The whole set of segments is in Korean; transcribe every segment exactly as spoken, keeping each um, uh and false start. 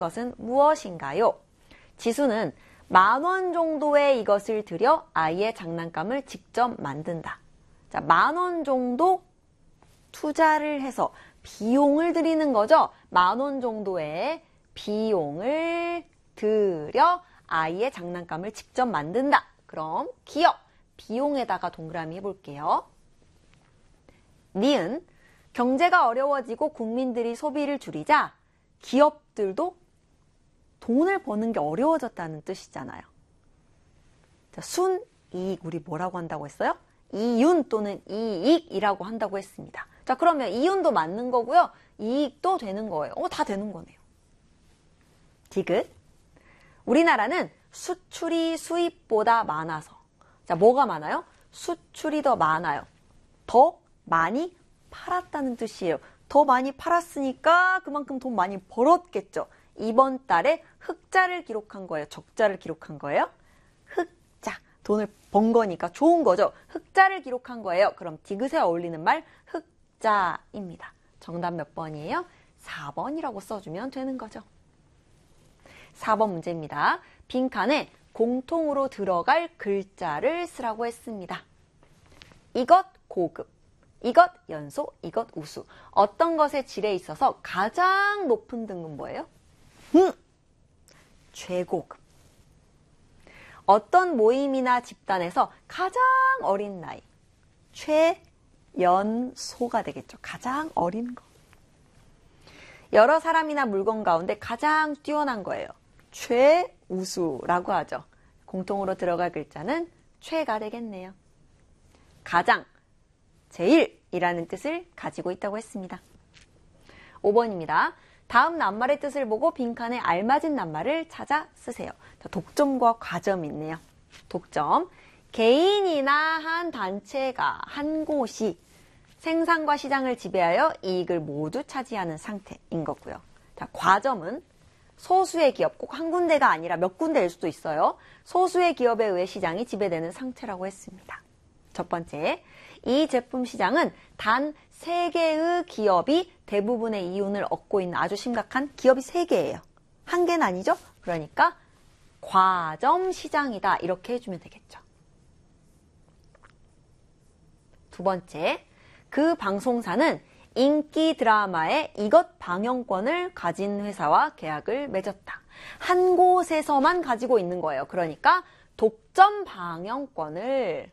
것은 무엇인가요? 지수는 만 원 정도의 이것을 들여 아이의 장난감을 직접 만든다. 자, 만 원 정도 투자를 해서 비용을 들이는 거죠. 만 원 정도의 비용을 들여 아이의 장난감을 직접 만든다. 그럼 기업, 비용에다가 동그라미 해볼게요. 니은, 경제가 어려워지고 국민들이 소비를 줄이자 기업들도 돈을 버는 게 어려워졌다는 뜻이잖아요. 자, 순이익, 우리 뭐라고 한다고 했어요? 이윤 또는 이익이라고 한다고 했습니다. 자, 그러면 이윤도 맞는 거고요. 이익도 되는 거예요. 어, 다 되는 거네요. 디귿. 우리나라는 수출이 수입보다 많아서. 자, 뭐가 많아요? 수출이 더 많아요. 더 많이 팔았다는 뜻이에요. 더 많이 팔았으니까 그만큼 돈 많이 벌었겠죠. 이번 달에 흑자를 기록한 거예요. 적자를 기록한 거예요. 흑자. 돈을 번 거니까 좋은 거죠. 흑자를 기록한 거예요. 그럼 디귿에 어울리는 말 흑자입니다. 정답 몇 번이에요? 사 번이라고 써주면 되는 거죠. 사 번 문제입니다. 빈칸에 공통으로 들어갈 글자를 쓰라고 했습니다. 이것 고급, 이것 연소, 이것 우수. 어떤 것의 질에 있어서 가장 높은 등급 뭐예요? 음, 최고급. 어떤 모임이나 집단에서 가장 어린 나이, 최연소가 되겠죠. 가장 어린 거. 여러 사람이나 물건 가운데 가장 뛰어난 거예요. 최우수라고 하죠. 공통으로 들어갈 글자는 최가 되겠네요. 가장, 제일이라는 뜻을 가지고 있다고 했습니다. 오 번입니다. 다음 낱말의 뜻을 보고 빈칸에 알맞은 낱말을 찾아 쓰세요. 독점과 과점이 있네요. 독점, 개인이나 한 단체가, 한 곳이 생산과 시장을 지배하여 이익을 모두 차지하는 상태인 거고요. 자, 과점은 소수의 기업, 꼭 한 군데가 아니라 몇 군데일 수도 있어요. 소수의 기업에 의해 시장이 지배되는 상태라고 했습니다. 첫 번째, 이 제품 시장은 단 세 개의 기업이 대부분의 이윤을 얻고 있는 아주 심각한 기업이 세 개예요. 한 개는 아니죠? 그러니까 과점 시장이다. 이렇게 해주면 되겠죠. 두 번째, 그 방송사는 인기 드라마의 이것 방영권을 가진 회사와 계약을 맺었다. 한 곳에서만 가지고 있는 거예요. 그러니까 독점 방영권을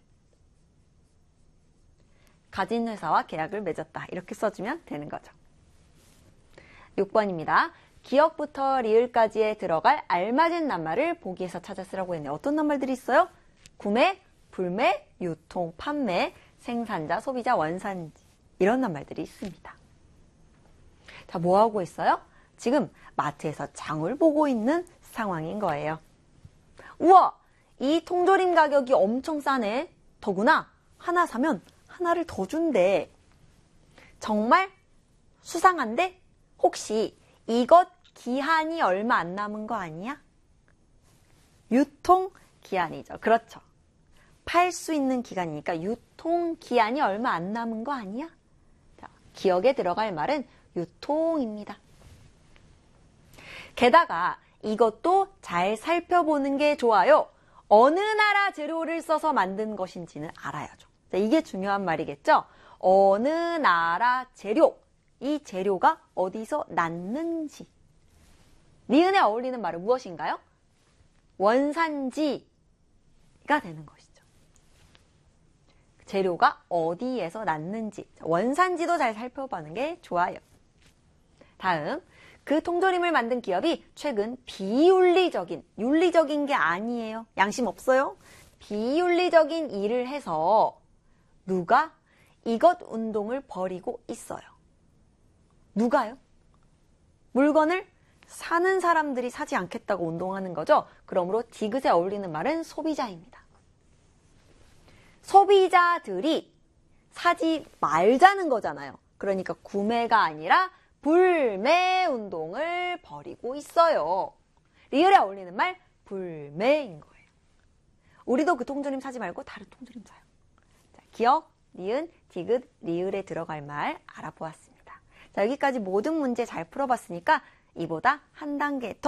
가진 회사와 계약을 맺었다. 이렇게 써주면 되는 거죠. 육 번입니다. 기억부터 리을까지에 들어갈 알맞은 낱말을 보기에서 찾아 쓰라고 했네요. 어떤 낱말들이 있어요? 구매, 불매, 유통, 판매, 생산자, 소비자, 원산지. 이런 낱말들이 있습니다. 자, 뭐 하고 있어요? 지금 마트에서 장을 보고 있는 상황인 거예요. 우와! 이 통조림 가격이 엄청 싸네. 더구나 하나 사면 하나를 더 준대. 정말 수상한데? 혹시 이것 기한이 얼마 안 남은 거 아니야? 유통 기한이죠. 그렇죠. 팔 수 있는 기간이니까 유통 기한이 얼마 안 남은 거 아니야? 자, 기억에 들어갈 말은 유통입니다. 게다가 이것도 잘 살펴보는 게 좋아요. 어느 나라 재료를 써서 만든 것인지는 알아야죠. 자, 이게 중요한 말이겠죠? 어느 나라 재료, 이 재료가 어디서 났는지. 니은에 어울리는 말은 무엇인가요? 원산지가 되는 것이죠. 재료가 어디에서 났는지, 원산지도 잘 살펴보는 게 좋아요. 다음, 그 통조림을 만든 기업이 최근 비윤리적인, 윤리적인 게 아니에요. 양심 없어요? 비윤리적인 일을 해서 누가 이것 운동을 벌이고 있어요. 누가요? 물건을 사는 사람들이 사지 않겠다고 운동하는 거죠. 그러므로 디귿에 어울리는 말은 소비자입니다. 소비자들이 사지 말자는 거잖아요. 그러니까 구매가 아니라 불매 운동을 벌이고 있어요. 리을에 어울리는 말 불매인 거예요. 우리도 그 통조림 사지 말고 다른 통조림 사요. 자, 기억, 니은, 디귿, 리을에 들어갈 말 알아보았습니다. 자, 여기까지 모든 문제 잘 풀어봤으니까 이보다 한 단계 더